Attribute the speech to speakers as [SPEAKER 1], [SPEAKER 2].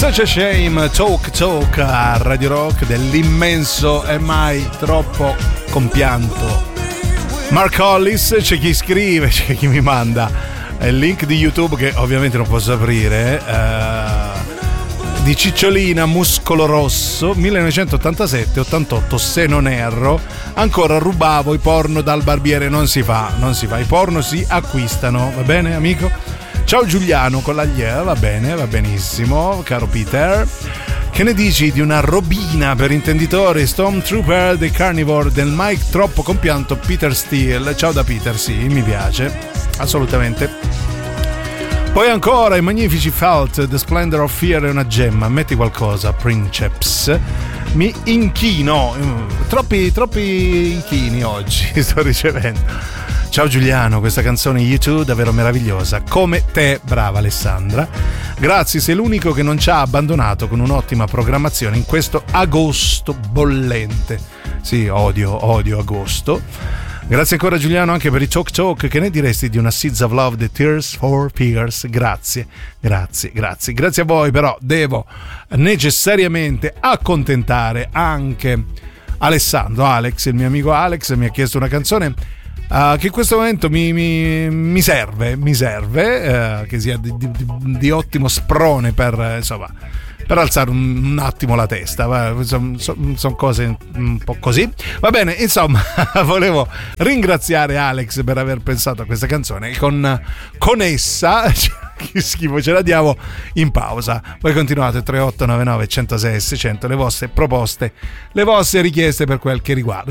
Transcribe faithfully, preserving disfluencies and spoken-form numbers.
[SPEAKER 1] Such a Shame, Talk Talk a Radio Rock dell'immenso e mai troppo compianto Mark Hollis. C'è chi scrive, c'è chi mi manda il link di YouTube che ovviamente non posso aprire, uh, di Cicciolina Muscolo Rosso millenovecentottantasette ottantotto, se non erro. Ancora rubavo i porno dal barbiere. Non si fa, non si fa, i porno si acquistano, va bene amico? Ciao Giuliano con la glie, va bene, va benissimo, caro Peter. Che ne dici di una robina per intenditori, Stormtrooper The Carnivore del Mike troppo compianto Peter Steele? Ciao da Peter, sì, mi piace, assolutamente. Poi ancora i magnifici Felt, The Splendor of Fear è una gemma, metti qualcosa, Princeps. Mi inchino, troppi, troppi inchini oggi sto ricevendo. Ciao Giuliano, questa canzone You Too davvero meravigliosa, come te, brava Alessandra. Grazie, sei l'unico che non ci ha abbandonato con un'ottima programmazione in questo agosto bollente. Sì, odio, odio agosto. Grazie ancora Giuliano anche per i Talk Talk. Che ne diresti di una Seeds of Love, The Tears for Fears? Grazie, grazie, grazie. Grazie a voi, però devo necessariamente accontentare anche Alessandro. Alex, il mio amico Alex, mi ha chiesto una canzone Uh, che in questo momento mi, mi, mi serve, mi serve, uh, che sia di, di, di ottimo sprone per, uh, insomma, per alzare un, un attimo la testa. Sono son, son cose un po' così. Va bene, insomma, volevo ringraziare Alex per aver pensato a questa canzone. Con, con essa, che schifo, ce la diamo in pausa. Voi continuate tre otto nove nove uno zero sei seicento, le vostre proposte, le vostre richieste per quel che riguarda